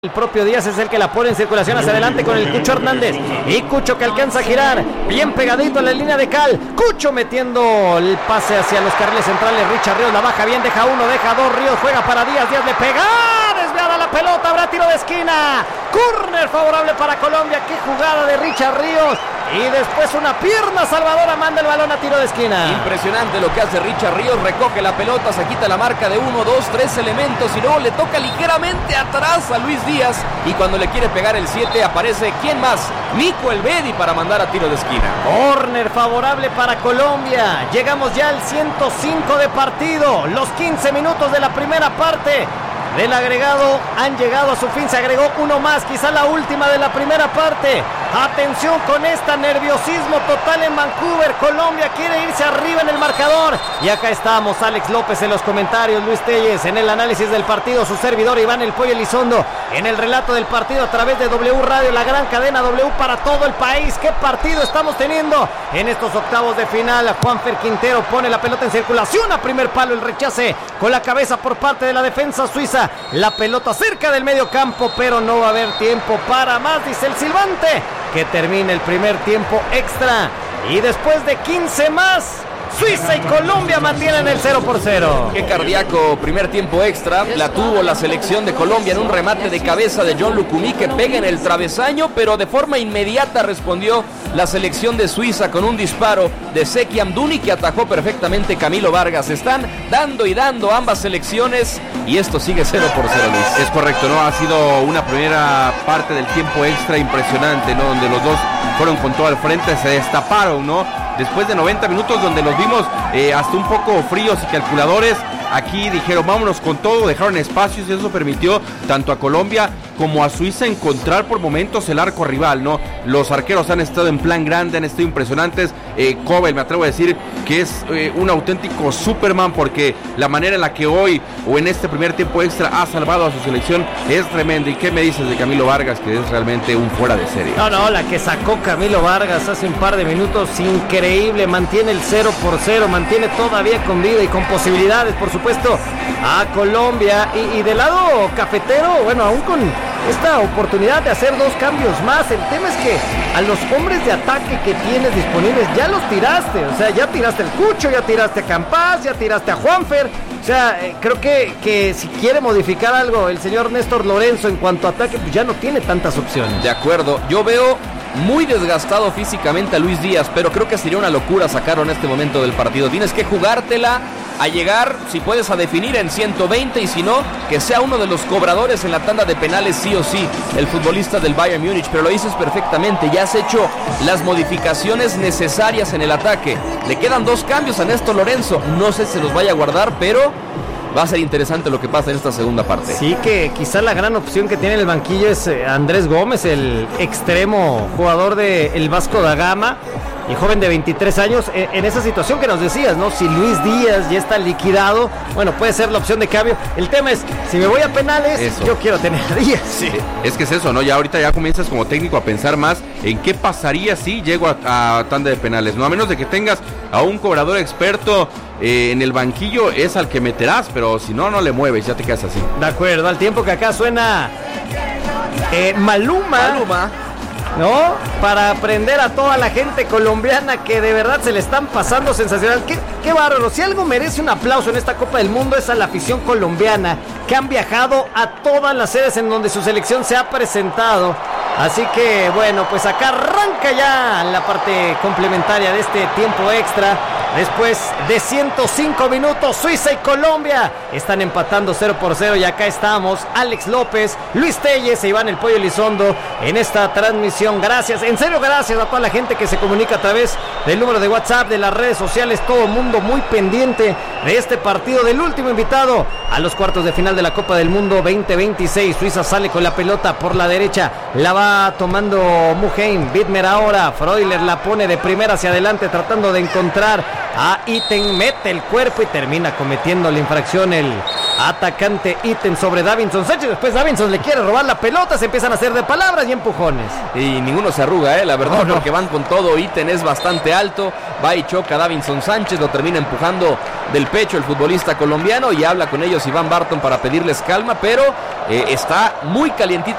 El propio Díaz es el que la pone en circulación hacia adelante con el Cucho Hernández. Y Cucho que alcanza a girar bien pegadito a la línea de cal. Cucho metiendo el pase hacia los carriles centrales. Richard Ríos la baja bien, deja uno, deja dos. Ríos juega para Díaz, Díaz le pega. Desviada la pelota, habrá tiro de esquina. Córner favorable para Colombia. Qué jugada de Richard Ríos. Y después una pierna salvadora manda el balón a tiro de esquina. Impresionante lo que hace Richard Ríos. Recoge la pelota, se quita la marca de 1, 2, 3 elementos. Y luego le toca ligeramente atrás a Luis Díaz. Y cuando le quiere pegar el 7 aparece, ¿quién más? Nico Elvedi para mandar a tiro de esquina. Córner favorable para Colombia. Llegamos ya al 105 de partido. Los 15 minutos de la primera parte del agregado han llegado a su fin. Se agregó uno más, quizá la última de la primera parte. Atención con esta, nerviosismo total en Vancouver. Colombia quiere irse arriba en el marcador. Y acá estamos, Alex López en los comentarios, Luis Telles en el análisis del partido, su servidor Iván El Pollo Elizondo en el relato del partido a través de W Radio, la gran cadena W para todo el país. ¿Qué partido estamos teniendo en estos octavos de final? Juanfer Quintero pone la pelota en circulación a primer palo, el rechace con la cabeza por parte de la defensa suiza. La pelota cerca del medio campo, pero no va a haber tiempo para más, dice el silbante. Que termine el primer tiempo extra. Y después de 15 más, Suiza y Colombia mantienen el 0-0. Qué cardíaco primer tiempo extra. La tuvo la selección de Colombia en un remate de cabeza de John Lucumí que pega en el travesaño, pero de forma inmediata respondió la selección de Suiza con un disparo de Zeki Amdouni que atajó perfectamente Camilo Vargas. Están dando y dando ambas selecciones y esto sigue 0-0, Luis. Es correcto, ¿no? Ha sido una primera parte del tiempo extra impresionante, ¿no? Donde los dos fueron con todo al frente, se destaparon, ¿no? Después de 90 minutos donde los vimos hasta un poco fríos y calculadores, aquí dijeron vámonos con todo, dejaron espacios y eso permitió tanto a Colombia como a Suiza encontrar por momentos el arco rival, ¿no? Los arqueros han estado en plan grande, han estado impresionantes. Kobel, me atrevo a decir que es un auténtico Superman porque la manera en la que hoy o en este primer tiempo extra ha salvado a su selección es tremenda. ¿Y qué me dices de Camilo Vargas, que es realmente un fuera de serie? No, la que sacó Camilo Vargas hace un par de minutos, increíble, mantiene el 0-0, mantiene todavía con vida y con posibilidades, por supuesto, a Colombia. Y del lado cafetero, bueno, aún con esta oportunidad de hacer dos cambios más, el tema es que a los hombres de ataque que tienes disponibles ya los tiraste, o sea, ya tiraste el Cucho, ya tiraste a Campas, ya tiraste a Juanfer, o sea, creo que si quiere modificar algo el señor Néstor Lorenzo en cuanto a ataque, pues ya no tiene tantas opciones. De acuerdo, yo veo muy desgastado físicamente a Luis Díaz, pero creo que sería una locura sacarlo en este momento del partido. Tienes que jugártela a llegar, si puedes, a definir en 120 y si no, que sea uno de los cobradores en la tanda de penales sí o sí, el futbolista del Bayern Múnich, pero lo dices perfectamente, ya has hecho las modificaciones necesarias en el ataque. Le quedan dos cambios a Néstor Lorenzo, no sé si se los vaya a guardar, pero va a ser interesante lo que pasa en esta segunda parte. Sí, que quizá la gran opción que tiene en el banquillo es Andrés Gómez, el extremo jugador del Vasco da Gama y joven de 23 años. En esa situación que nos decías, ¿no? Si Luis Díaz ya está liquidado, bueno, puede ser la opción de cambio. El tema es, si me voy a penales, eso, yo quiero tener a Díaz. Sí, es que es eso, ¿no? Ya ahorita ya comienzas como técnico a pensar más en qué pasaría si llego a tanda de penales, ¿no? A menos de que tengas a un cobrador experto en el banquillo, es al que meterás, pero si no, no le mueves, ya te quedas así. De acuerdo, al tiempo que acá suena Maluma, ¿no? Para aprender a toda la gente colombiana que de verdad se le están pasando sensacional. Qué bárbaro. Si algo merece un aplauso en esta Copa del Mundo es a la afición colombiana que han viajado a todas las sedes en donde su selección se ha presentado. Así que bueno, pues acá arranca ya la parte complementaria de este tiempo extra. Después de 105 minutos, Suiza y Colombia están empatando 0-0 y acá estamos, Alex López, Luis Telles e Iván El Pollo Elizondo en esta transmisión. Gracias, en serio gracias a toda la gente que se comunica a través del número de WhatsApp, de las redes sociales, todo el mundo muy pendiente de este partido del último invitado a los cuartos de final de la Copa del Mundo 2026. Suiza sale con la pelota por la derecha, la va tomando Muheim, Widmer ahora, Freuler la pone de primera hacia adelante tratando de encontrar a Itten, mete el cuerpo y termina cometiendo la infracción el Atacante Itten sobre Davinson Sánchez. Después Davinson le quiere robar la pelota. Se empiezan a hacer de palabras y empujones. Y ninguno se arruga, la verdad, no. Porque van con todo. Itten es bastante alto. Va y choca a Davinson Sánchez. Lo termina empujando del pecho el futbolista colombiano. Y habla con ellos Iván Barton para pedirles calma. Pero está muy calientito